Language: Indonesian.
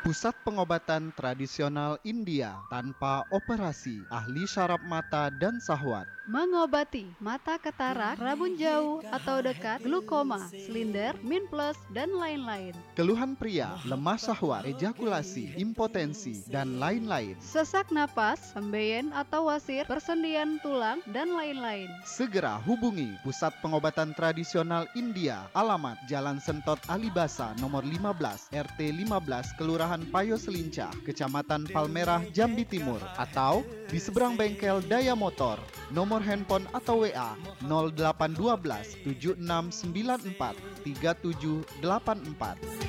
Pusat pengobatan tradisional India tanpa operasi, ahli syaraf mata dan syahwat. Mengobati mata katarak, rabun jauh atau dekat, glukoma, silinder, min plus, dan lain-lain. Keluhan pria, lemah syahwat, ejakulasi, impotensi, dan lain-lain. Sesak napas, pembeyen atau wasir, persendian tulang, dan lain-lain. Segera hubungi Pusat Pengobatan Tradisional India, alamat Jalan Sentot Alibasa nomor 15, RT 15, Kelurahan Payo Selincah, Kecamatan Palmerah, Jambi Timur, atau di seberang bengkel Daya Motor. Nomor handphone atau WA 0812 7694 3784.